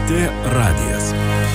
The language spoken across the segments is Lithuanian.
LRT radijas.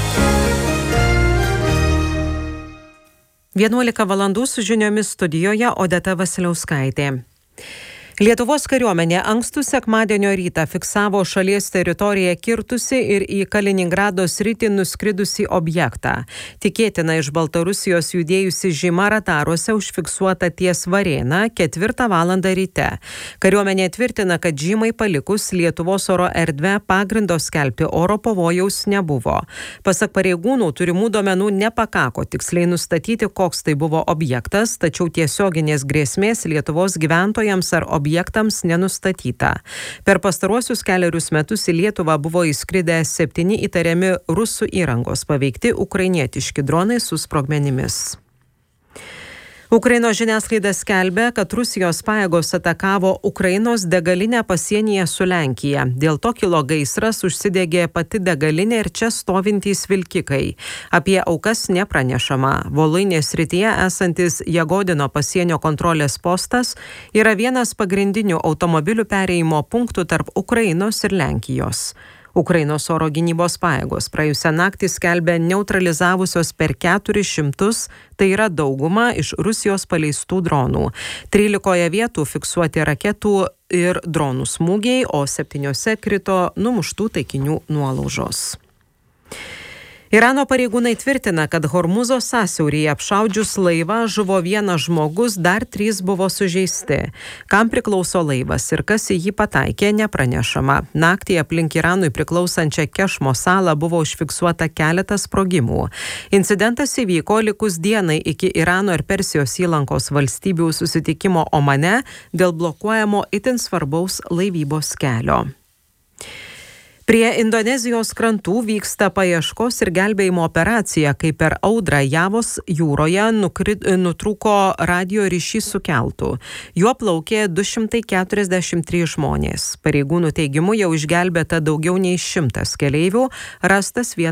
11 valandų su žiniomis studijoje Odeta Vasiliauskaitė. Lietuvos kariuomenė ankstų sekmadienio rytą fiksavo šalies teritoriją kirtusi ir į Kaliningrado sritį nuskridusį objektą. Tikėtina iš Baltarusijos judėjusi žyma radaruose užfiksuota ties Varėna 4 valandą ryte. Kariuomenė tvirtina, kad žymai palikus Lietuvos oro erdvę pagrindo skelbti oro pavojaus nebuvo. Pasak pareigūnų, turimų duomenų nepakako tiksliai nustatyti, koks tai buvo objektas, tačiau tiesioginės grėsmės Lietuvos gyventojams ar objektams nenustatyta. Per pastaruosius kelerius metus į Lietuvą buvo įskridę 7 įtariami rusų įrangos paveikti ukrainietiški dronai su sprogmenimis. Ukrainos žiniasklaida skelbia, kad Rusijos pajėgos atakavo Ukrainos degalinę pasienyje su Lenkija. Dėl to kilo gaisras, užsidegė pati degalinė ir čia stovintys vilkikai. Apie aukas nepranešama. Voluinės srityje esantis Jagodino pasienio kontrolės postas yra vienas pagrindinių automobilių perėjimo punktų tarp Ukrainos ir Lenkijos. Ukrainos oro gynybos pajėgos praėjusią naktį skelbė neutralizavusios per 400, tai yra dauguma iš Rusijos paleistų dronų. 13 vietų fiksuoti raketų ir dronų smūgiai, o 7 krito numuštų taikinių nuolaužos. Irano pareigūnai tvirtina, kad Hormuzo sąsiauryje apšaudžius laivą žuvo 1 žmogus, dar 3 buvo sužeisti. Kam priklauso laivas ir kas į jį pataikė, nepranešama. Naktį aplink Iranui priklausančią Kešmo salą buvo užfiksuota keletas sprogimų. Incidentas įvyko likus dienai iki Irano ir Persijos įlankos valstybių susitikimo Omane dėl blokuojamo itin svarbaus laivybos kelio. Prie Indonezijos krantų vyksta paieškos ir gelbėjimo operacija, kai per audrą Javos jūroje nutrūko radio ryšys su keltu. Juo plaukė 243 žmonės. Pareigūnų teigimu jau išgelbėta daugiau nei 100 keleivių, rastas 1